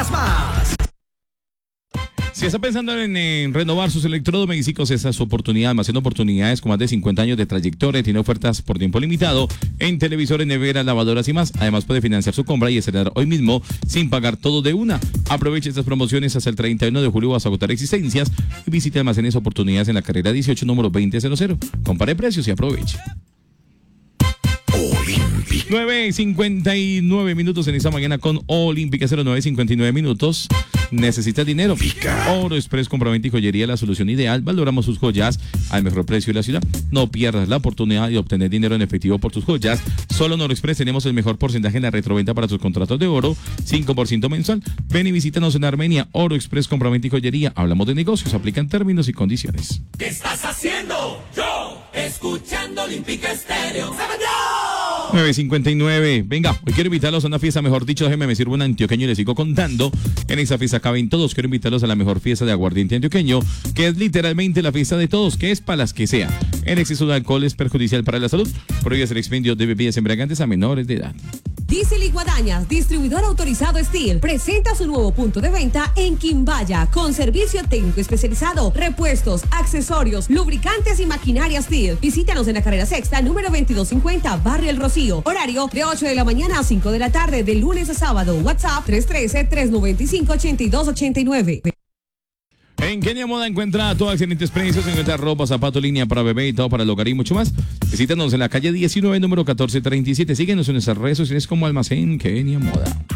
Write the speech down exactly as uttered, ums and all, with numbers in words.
muchas más. Si está pensando en, en renovar sus electrodomésticos, esa es su oportunidad. Almacén Oportunidades con más de cincuenta años de trayectoria. Tiene ofertas por tiempo limitado en televisores, neveras, lavadoras y más. Además puede financiar su compra y estrenar hoy mismo sin pagar todo de una. Aproveche estas promociones hasta el treinta y uno de julio hasta agotar existencias y visite Almacenes Oportunidades en la carrera dieciocho, número veinte cero cero. Compare precios y aproveche. nueve cincuenta y nueve minutos en esta mañana con Olímpica. Cero nueve cincuenta y nueve minutos. ¿Necesitas dinero? Oro Express, compraventa y joyería, la solución ideal. Valoramos sus joyas al mejor precio de la ciudad. No pierdas la oportunidad de obtener dinero en efectivo por tus joyas. Solo en Oro Express tenemos el mejor porcentaje en la retroventa para tus contratos de oro, cinco por ciento mensual. Ven y visítanos en Armenia. Oro Express, compraventa y joyería. Hablamos de negocios, aplican términos y condiciones. ¿Qué estás haciendo? Yo, escuchando Olímpica Estéreo. nueve cincuenta y nueve. Venga, hoy quiero invitarlos a una fiesta, mejor dicho, déjeme me sirvo un antioqueño y les sigo contando. En esa fiesta caben todos. Quiero invitarlos a la mejor fiesta de aguardiente antioqueño, que es literalmente la fiesta de todos, que es para las que sea. El exceso de alcohol es perjudicial para la salud. Prohíbe el expendio de bebidas embriagantes a menores de edad. Diesel y Guadañas, distribuidor autorizado Steel, presenta su nuevo punto de venta en Quimbaya, con servicio técnico especializado, repuestos, accesorios, lubricantes y maquinaria Steel. Visítanos en la carrera sexta, número veintidós cincuenta, Barrio El Rocío. Horario de ocho de la mañana a cinco de la tarde, de lunes a sábado. WhatsApp tres uno tres, tres nueve cinco, ocho dos ocho nueve. En Kenia Moda encuentra todos excelentes precios, encuentra ropa, zapato, línea para bebé y todo para el hogar y mucho más. Visítanos en la calle diecinueve, número catorce treinta y siete. Síguenos en nuestras redes sociales como Almacén Kenia Moda.